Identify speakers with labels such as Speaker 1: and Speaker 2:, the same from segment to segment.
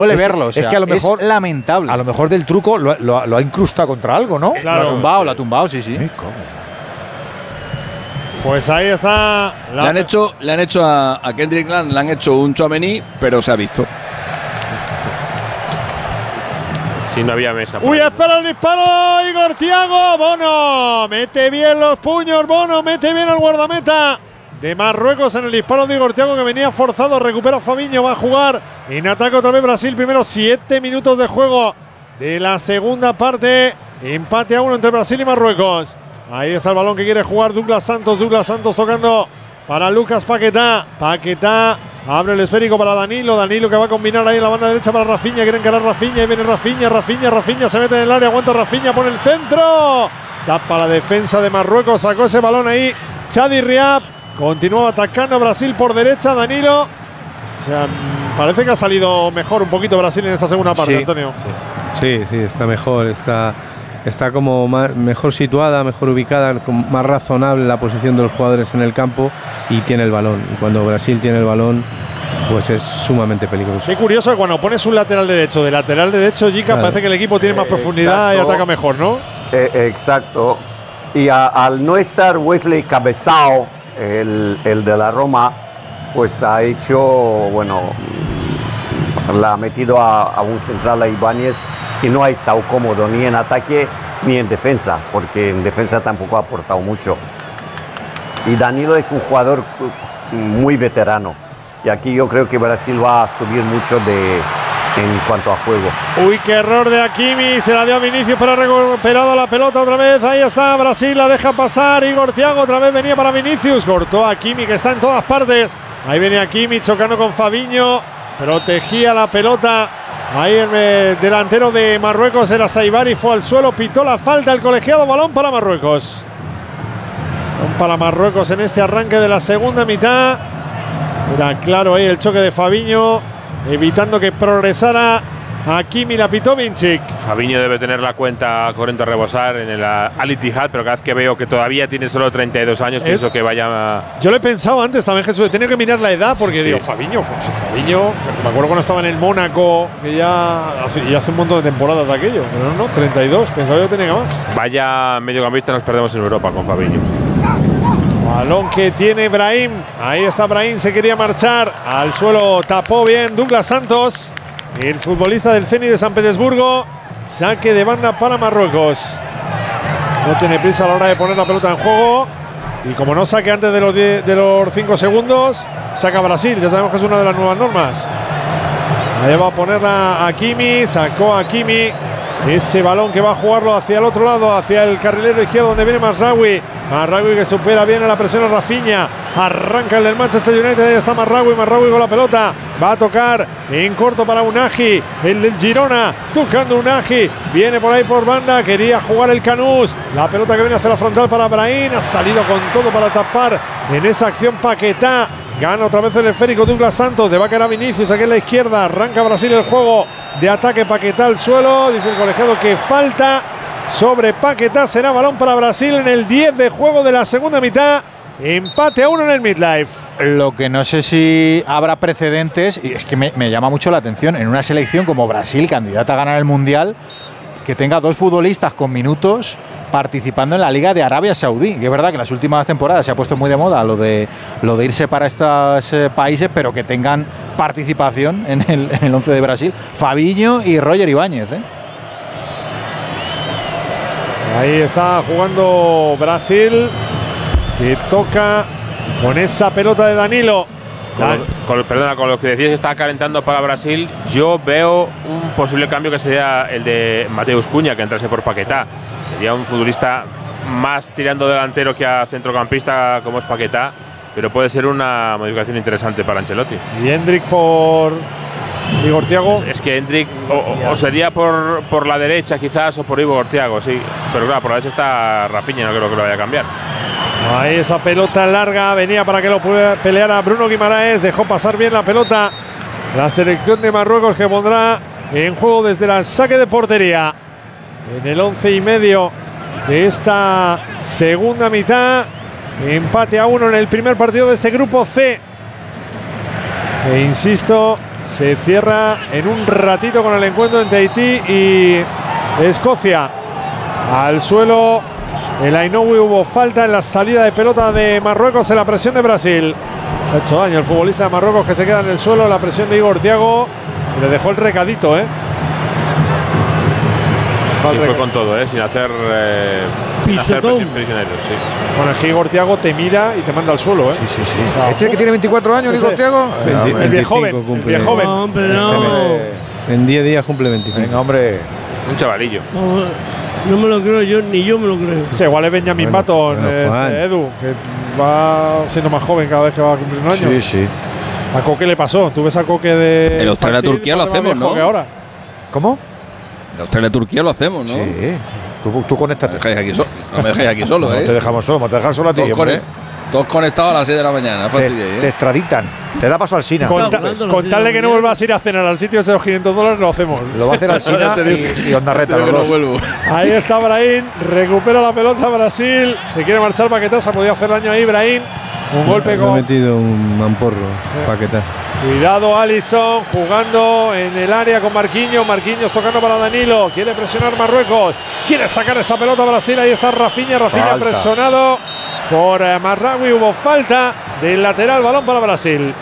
Speaker 1: Suele verlo, o sea,
Speaker 2: es que a lo mejor
Speaker 1: es lamentable.
Speaker 2: A lo mejor del truco lo ha incrustado contra algo, ¿no?
Speaker 1: Claro. Lo ha tumbado, sí.
Speaker 3: Pues ahí está.
Speaker 4: Le han hecho a Kendrick Nunn, le han hecho un Tchouaméni, pero se ha visto.
Speaker 5: Si no había mesa.
Speaker 3: Uy, espera el disparo, Igor Thiago. Bono mete bien los puños, Bono mete bien al guardameta de Marruecos en el disparo de Igor Thiago, que venía forzado. Recupera Fabinho, va a jugar en ataque otra vez Brasil. Primero 7 minutos de juego de la segunda parte. Empate a 1 entre Brasil y Marruecos. Ahí está el balón que quiere jugar Douglas Santos tocando para Lucas Paquetá. Paquetá abre el esférico para Danilo que va a combinar ahí en la banda derecha para Rafinha. Quiere encarar Rafinha, y viene Rafinha se mete en el área, aguanta Rafinha, pone el centro. Tapa la defensa de Marruecos, sacó ese balón ahí Chadi Riab. Continúa atacando Brasil por derecha, Danilo. O sea, parece que ha salido mejor un poquito Brasil en esta segunda parte, Antonio.
Speaker 6: Sí, está mejor, está como mejor situada, mejor ubicada, más razonable la posición de los jugadores en el campo y tiene el balón. Y cuando Brasil tiene el balón, pues es sumamente peligroso.
Speaker 3: Qué curioso que cuando pones un lateral derecho, Jica, claro, parece que el equipo tiene más profundidad y ataca mejor, ¿no?
Speaker 7: Exacto. Y al no estar Wesley Cabezao, el de la Roma, pues ha hecho, bueno, la ha metido a un central, a Ibáñez, y no ha estado cómodo ni en ataque ni en defensa, porque en defensa tampoco ha aportado mucho. Y Danilo es un jugador muy veterano, y aquí yo creo que Brasil va a subir mucho en cuanto a juego.
Speaker 3: Uy, qué error de Hakimi, se la dio a Vinicius, pero ha recuperado la pelota otra vez. Ahí está Brasil, la deja pasar. Igor Thiago otra vez venía para Vinicius, cortó a Hakimi, que está en todas partes. Ahí viene Hakimi chocando con Fabinho, protegía la pelota. Ahí el delantero de Marruecos era Saibari, fue al suelo, pitó la falta el colegiado. Balón para Marruecos. Balón para Marruecos en este arranque de la segunda mitad. Era claro ahí el choque de Fabinho, evitando que progresara Hakimi, la pitó Vinicic.
Speaker 5: Fabinho debe tener la cuenta corriendo a rebosar en el Al Ittihad, pero cada vez que veo que todavía tiene solo 32 años, pienso que vaya.
Speaker 3: Yo lo he pensado antes también, Jesús, he tenido que mirar la edad, porque digo, Fabinho, me acuerdo cuando estaba en el Mónaco, que ya hace un montón de temporadas de aquello, pero no, 32, pensaba yo que tenía más.
Speaker 5: Vaya mediocampista nos perdemos en Europa con Fabinho.
Speaker 3: Balón que tiene Brahim, ahí está Brahim, se quería marchar, al suelo tapó bien Douglas Santos, el futbolista del Zenit de San Petersburgo. Saque de banda para Marruecos. No tiene prisa a la hora de poner la pelota en juego. Y como no saque antes de los 5 segundos, saca Brasil. Ya sabemos que es una de las nuevas normas. Ahí va a ponerla Hakimi. Sacó Hakimi. Ese balón que va a jugarlo hacia el otro lado, hacia el carrilero izquierdo donde viene Mazraoui. Mazraoui que supera bien a la presión a Rafinha. Arranca el del Manchester United. Ahí está Mazraoui. Mazraoui con la pelota. Va a tocar en corto para Unagi. El del Girona. Tocando Unagi. Viene por ahí por banda. Quería jugar el Canús. La pelota que viene hacia la frontal para Brahim. Ha salido con todo para tapar en esa acción Paquetá. Gana otra vez el esférico Douglas Santos. Le va a caer a Vinicius aquí en la izquierda. Arranca Brasil el juego de ataque. Paquetá al suelo. Dice el colegiado que falta sobre Paquetá. Será balón para Brasil en el 10 de juego de la segunda mitad. Empate a 1 en el midlife.
Speaker 1: Lo que no sé si habrá precedentes, y es que me llama mucho la atención, en una selección como Brasil, candidata a ganar el Mundial, que tenga 2 futbolistas con minutos participando en la Liga de Arabia Saudí. Que es verdad que en las últimas temporadas se ha puesto muy de moda lo de irse para estos países, pero que tengan participación en el 11 de Brasil. Fabinho y Roger Ibáñez,
Speaker 3: Ahí está jugando Brasil, que toca con esa pelota de Danilo.
Speaker 5: Con lo que decías que está calentando para Brasil, yo veo un posible cambio que sería el de Mateus Cunha, que entrase por Paquetá. Sería un futbolista más tirando delantero que a centrocampista como es Paquetá, pero puede ser una modificación interesante para Ancelotti.
Speaker 3: Y Hendrik por Igor Thiago.
Speaker 5: Es que Hendrik o sería por la derecha quizás, o por Igor Thiago, sí. Pero claro, por la derecha está Rafinha, no creo que lo vaya a cambiar.
Speaker 3: Ahí esa pelota larga venía para que lo peleara Bruno Guimaraes. Dejó pasar bien la pelota la selección de Marruecos, que pondrá en juego desde el saque de portería en el 11:30 de esta segunda mitad. Empate a 1 en el primer partido de este grupo C. E insisto, se cierra en un ratito con el encuentro entre Haití y Escocia. Al suelo el Ainoue, hubo falta en la salida de pelota de Marruecos en la presión de Brasil. Se ha hecho daño el futbolista de Marruecos, que se queda en el suelo. La presión de Igor Thiago, le dejó el recadito,
Speaker 5: Sí, fue con todo, sin hacer prisioneros, sí.
Speaker 3: Bueno, es que Igor Thiago te mira y te manda al suelo,
Speaker 2: Sí, sí, sí.
Speaker 3: O sea,
Speaker 2: ¿Este que tiene 24 años, Igor Thiago?
Speaker 3: el viejo joven. El viejo joven.
Speaker 6: No, hombre, no. En 10 días cumple 25.
Speaker 2: Venga, hombre.
Speaker 5: Un chavalillo.
Speaker 8: No me lo creo yo, ni yo me lo creo.
Speaker 3: Che, igual es Benjamin Button, Edu, que va siendo más joven cada vez que va a cumplir un año.
Speaker 2: Sí, sí.
Speaker 3: ¿A Coque le pasó? ¿Tú ves a Coque de
Speaker 4: El Australia-Turquía lo hacemos, ¿no?
Speaker 3: Ahora.
Speaker 2: ¿Cómo?
Speaker 4: En Australia-Turquía lo hacemos, ¿no?
Speaker 2: Sí. Tú conéctate.
Speaker 4: No me dejáis aquí solo,
Speaker 2: No te dejamos solo, te dejar solo a ti, hombre.
Speaker 4: Todos conectados a las 6 de la mañana.
Speaker 2: Te extraditan. Te da paso al SINA.
Speaker 3: Contarle que no vuelvas a ir a cenar al sitio de esos $500, lo hacemos.
Speaker 2: Lo va a hacer al SINA y Ondarreta, los dos.
Speaker 4: vuelvo.
Speaker 3: Ahí está Brahim, recupera la pelota Brasil, se quiere marchar Paquetá, se ha podido hacer daño ahí Brahim. Un golpe
Speaker 6: Le ha
Speaker 3: con…
Speaker 6: metido un mamporro, Paquetá.
Speaker 3: Cuidado Alisson, jugando en el área con Marquinhos. Marquinhos tocando para Danilo. Quiere presionar Marruecos. Quiere sacar esa pelota Brasil. Ahí está Rafinha. Rafinha presionado por Marraoui. Hubo falta del lateral. Balón para Brasil.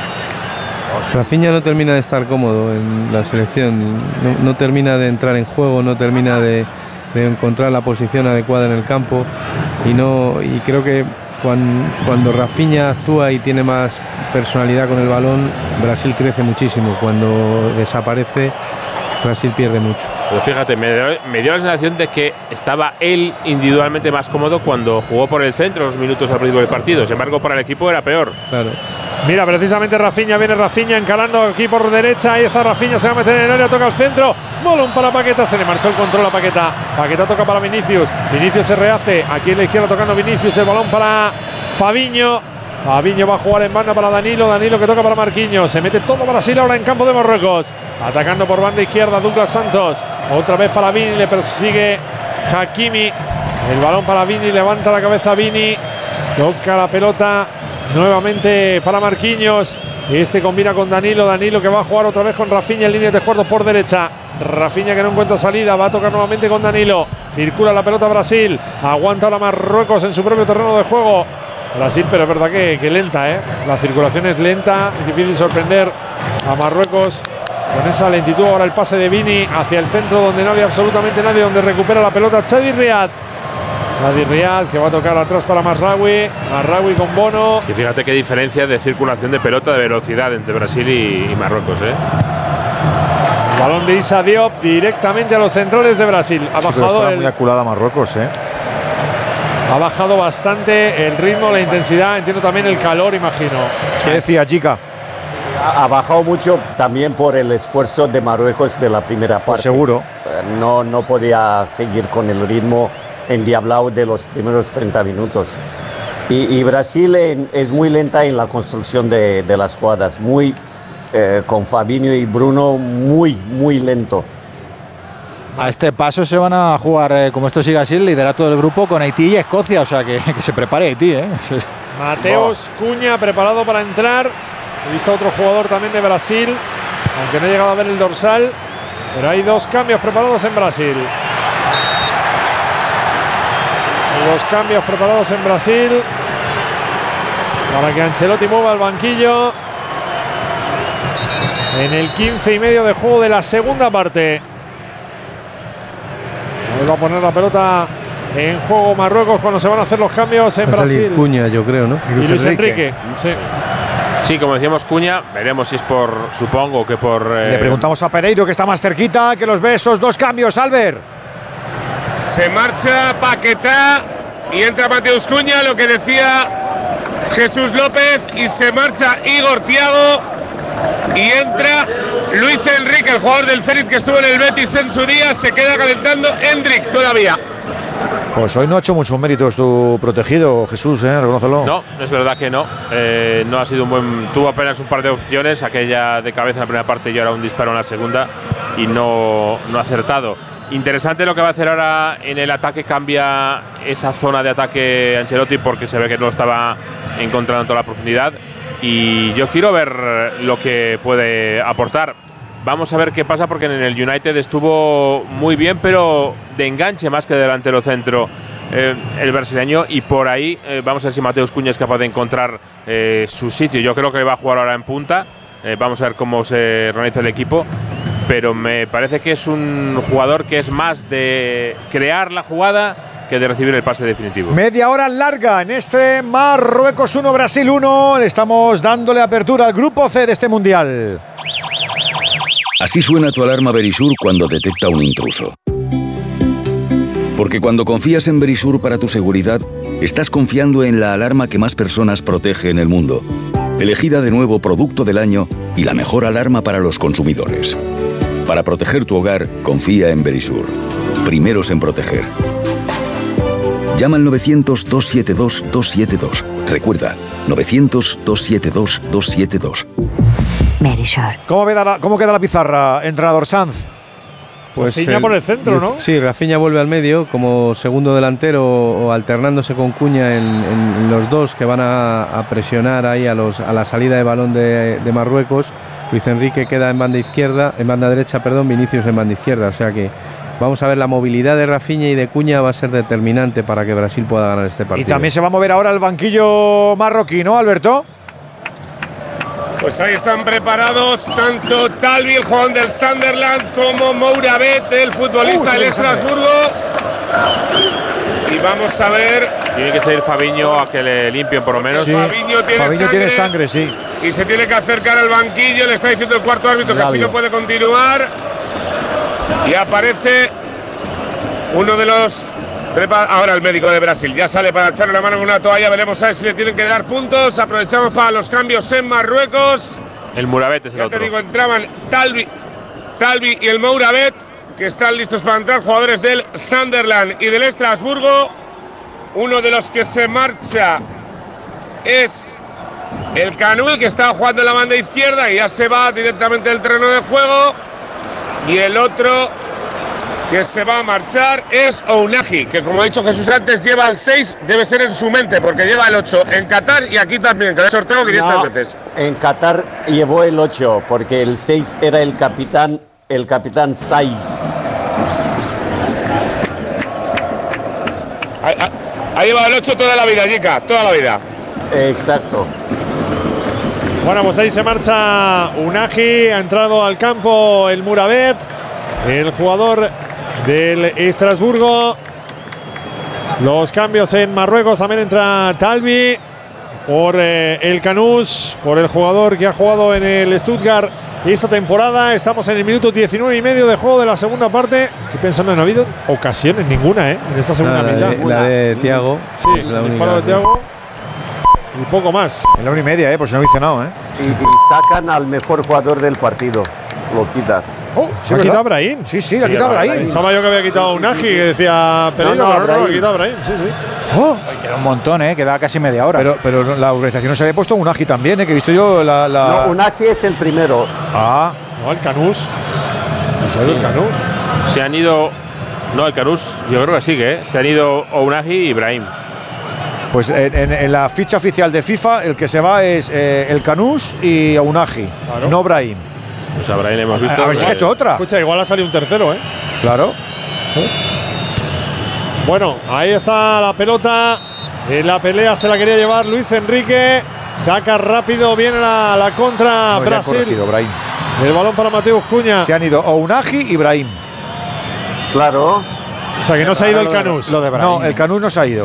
Speaker 6: Rafinha no termina de estar cómodo en la selección. No termina de entrar en juego. No termina de encontrar la posición adecuada en el campo. Y creo que cuando Rafinha actúa y tiene más personalidad con el balón, Brasil crece muchísimo. Cuando desaparece, Brasil pierde mucho.
Speaker 5: Pero fíjate, me dio la sensación de que estaba él individualmente más cómodo cuando jugó por el centro los minutos al principio del partido. Sin embargo, para el equipo era peor.
Speaker 6: Claro.
Speaker 3: Mira, precisamente Rafinha, viene Rafinha encarando aquí por derecha. Ahí está Rafinha, se va a meter en el área, toca al centro. Balón para Paquetá, se le marchó el control a Paquetá. Paquetá toca para Vinicius. Vinicius se rehace. Aquí en la izquierda tocando Vinicius. El balón para Fabinho. Fabinho va a jugar en banda para Danilo. Danilo que toca para Marquinhos. Se mete todo Brasil ahora en campo de Marruecos. Atacando por banda izquierda Douglas Santos. Otra vez para Vini. Le persigue Hakimi. El balón para Vini. Levanta la cabeza Vini. Toca la pelota nuevamente para Marquinhos. Este combina con Danilo. Danilo que va a jugar otra vez con Rafinha en línea de cuartos por derecha. Rafinha que no encuentra salida. Va a tocar nuevamente con Danilo. Circula la pelota Brasil. Aguanta ahora Marruecos en su propio terreno de juego. Brasil, pero es verdad que lenta, La circulación es lenta. Es difícil sorprender a Marruecos con esa lentitud. Ahora el pase de Vini hacia el centro donde no había absolutamente nadie. Donde recupera la pelota Chadi Riad. Chadi Riad que va a tocar atrás para Marraoui. Marraoui con Bono.
Speaker 5: Es que fíjate qué diferencia de circulación de pelota, de velocidad entre Brasil y Marruecos,
Speaker 3: El balón de Issa Diop directamente a los centrales de Brasil. Ha bajado
Speaker 2: muy aculada Marruecos,
Speaker 3: Ha bajado bastante el ritmo, la intensidad, entiendo también el calor, imagino.
Speaker 2: ¿Qué decía, chica?
Speaker 7: Ha bajado mucho también por el esfuerzo de Marruecos de la primera parte.
Speaker 2: Pues seguro.
Speaker 7: No podía seguir con el ritmo endiablado de los primeros 30 minutos. Y Brasil es muy lenta en la construcción de las jugadas. Con Fabinho y Bruno muy lento.
Speaker 1: A este paso se van a jugar, como esto sigue así, el liderato del grupo con Haití y Escocia. O sea, que se prepare Haití,
Speaker 3: Mateus Cunha preparado para entrar. He visto a otro jugador también de Brasil, aunque no he llegado a ver el dorsal. Pero hay dos cambios preparados en Brasil. Dos cambios preparados en Brasil para que Ancelotti mueva el banquillo en el 15 y medio de juego de la segunda parte. Va a poner la pelota en juego Marruecos cuando se van a hacer los cambios en Brasil.
Speaker 6: Cuña, yo creo, ¿no?
Speaker 3: Y Luis Enrique.
Speaker 5: Sí, como decíamos, Cuña, veremos si es supongo que por…
Speaker 2: Le preguntamos a Pereiro, que está más cerquita, que los ve esos dos cambios, Albert.
Speaker 9: Se marcha Paquetá y entra Mateus Cunha, lo que decía Jesús López, y se marcha Igor Thiago y entra Luis Enrique, el jugador del Zenit que estuvo en el Betis en su día. Se queda calentando Hendrik todavía.
Speaker 2: Pues hoy no ha hecho muchos méritos tu protegido, Jesús, reconócelo.
Speaker 5: No, es verdad que no. No ha sido un buen… Tuvo apenas un par de opciones, aquella de cabeza en la primera parte y ahora un disparo en la segunda, y no ha acertado. Interesante lo que va a hacer ahora en el ataque. Cambia esa zona de ataque Ancelotti porque se ve que no estaba encontrando toda la profundidad. y yo quiero ver lo que puede aportar. Vamos a ver qué pasa, porque en el United estuvo muy bien, pero de enganche más que de delantero centro el brasileño, y por ahí vamos a ver si Mateus Cunha es capaz de encontrar su sitio. Yo creo que va a jugar ahora en punta, vamos a ver cómo se organiza el equipo, pero me parece que es un jugador que es más de crear la jugada que de recibir el pase definitivo.
Speaker 2: Media hora larga en este Marruecos 1, Brasil 1. Le estamos dándole apertura al grupo C de este Mundial.
Speaker 10: Así suena tu alarma Verisur cuando detecta un intruso. Porque cuando confías en Verisur para tu seguridad, estás confiando en la alarma que más personas protege en el mundo. Elegida de nuevo Producto del Año y la mejor alarma para los consumidores. Para proteger tu hogar, confía en Verisur. Primeros en proteger. Llama al 900-272-272. Recuerda, 900-272-272.
Speaker 11: Verisur.
Speaker 2: ¿Cómo queda la pizarra, entrenador Sanz?
Speaker 3: Pues Rafinha por el centro, ¿no?
Speaker 6: Sí, Rafinha vuelve al medio como segundo delantero o alternándose con Cunha en los dos que van a presionar ahí a la salida de balón de Marruecos. Luis Enrique queda en banda derecha, Vinicius en banda izquierda. O sea que vamos a ver, la movilidad de Rafinha y de Cunha va a ser determinante para que Brasil pueda ganar este partido.
Speaker 2: Y también se va a mover ahora el banquillo marroquí, ¿no, Alberto?
Speaker 9: Pues ahí están preparados tanto Talbi, el jugador del Sunderland, como Mouravet, el futbolista del Estrasburgo. Y vamos a ver.
Speaker 5: Tiene que salir Fabinho a que le limpien por lo menos.
Speaker 9: Sí. Fabinho tiene sangre,
Speaker 2: sí.
Speaker 9: Y se tiene que acercar al banquillo. Le está diciendo el cuarto árbitro que así no puede continuar. Y aparece uno de los. Ahora el médico de Brasil ya sale para echarle la mano con una toalla. Veremos a ver si le tienen que dar puntos. Aprovechamos para los cambios en Marruecos.
Speaker 5: El Mouravet es el otro.
Speaker 9: Ya te digo, entraban Talbi y el Mouravet, que están listos para entrar, jugadores del Sunderland y del Estrasburgo. Uno de los que se marcha es el Canul, que estaba jugando en la banda izquierda y ya se va directamente del terreno de juego. Y el otro que se va a marchar es Ounahi, que como ha dicho Jesús antes, lleva el 6, debe ser en su mente, porque lleva el 8 en Qatar y aquí también, que lo he sorteado 500 veces.
Speaker 7: En Qatar llevó el 8, porque el 6 era el capitán Saiz.
Speaker 9: Ha llevado el 8 toda la vida, Jica, toda la vida.
Speaker 7: Exacto.
Speaker 3: Bueno, pues ahí se marcha Ounahi, ha entrado al campo el Mouravet, el jugador del Estrasburgo. Los cambios en Marruecos, también entra Talbi por el Canús, por el jugador que ha jugado en el Stuttgart esta temporada. Estamos en el minuto 19 y medio de juego de la segunda parte. Estoy pensando, no ha habido ocasiones ninguna en esta segunda mitad.
Speaker 6: La de Thiago.
Speaker 3: Sí, el palo de Thiago. Y poco más.
Speaker 2: En la 1:30, por si no habéis cenado,
Speaker 7: Y sacan al mejor jugador del partido. Lo quitan.
Speaker 3: ¿Se ha quitado a Brahim?
Speaker 2: Sí, ha quitado a Brahim.
Speaker 3: Pensaba yo que había quitado a Ounahi, que decía Pereiro, pero no, ha quitado a Brahim. Sí.
Speaker 1: Queda un montón, queda casi media hora.
Speaker 2: Pero la organización no se había puesto Ounahi también, que he visto yo la.
Speaker 7: No, Ounahi es el primero.
Speaker 2: No,
Speaker 3: el Canús. ¿Se ha ido el Canús?
Speaker 5: Se han ido. No, el Canús, yo creo que sigue, Se han ido Ounahi y Brahim.
Speaker 2: Pues en la ficha oficial de FIFA, el que se va es el Canús y Ounahi, no Brahim.
Speaker 5: Pues a Brahim hemos visto.
Speaker 2: A ver si ha hecho otra.
Speaker 3: Escucha, igual ha salido un tercero,
Speaker 2: Claro.
Speaker 3: Bueno, ahí está la pelota. En la pelea se la quería llevar Luis Enrique. Saca rápido, viene la contra Brasil. El balón para Mateus Cunha.
Speaker 2: Se han ido Ounahi y Brahim.
Speaker 7: Claro.
Speaker 3: O sea que no se ha ido el Canús.
Speaker 2: No, el Canús no se ha ido.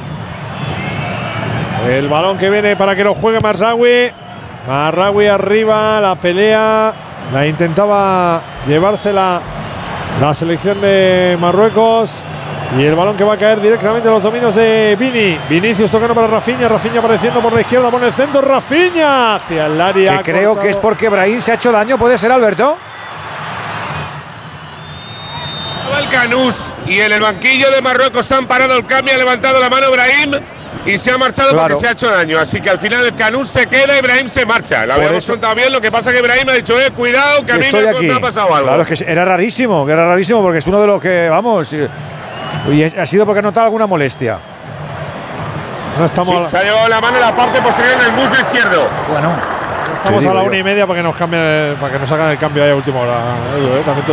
Speaker 3: El balón que viene para que lo juegue Marraoui. Marraoui arriba, la pelea. La intentaba llevársela la selección de Marruecos. Y el balón que va a caer directamente a los dominios de Vini. Vinicius tocando para Rafinha. Rafinha apareciendo por la izquierda, por el centro. Rafinha hacia el área.
Speaker 2: Que creo que es porque Brahim se ha hecho daño. ¿Puede ser, Alberto?
Speaker 9: El Canús y en el banquillo de Marruecos han parado el cambio. Ha levantado la mano Brahim y se ha marchado porque se ha hecho daño. Así que al final el Canús se queda y Brahim se marcha. Lo habíamos contado bien, lo que pasa que Brahim ha dicho, cuidado, que a mí me ha pasado algo.
Speaker 2: Claro, es que era rarísimo porque es uno de los que, vamos, y ha sido porque ha notado alguna molestia.
Speaker 3: No estamos
Speaker 9: Sí, se ha llevado la mano en la parte posterior en el muslo izquierdo.
Speaker 1: Bueno,
Speaker 3: estamos a la 1:30 para que nos cambien, para que nos hagan el cambio ahí a última hora, Edu, también te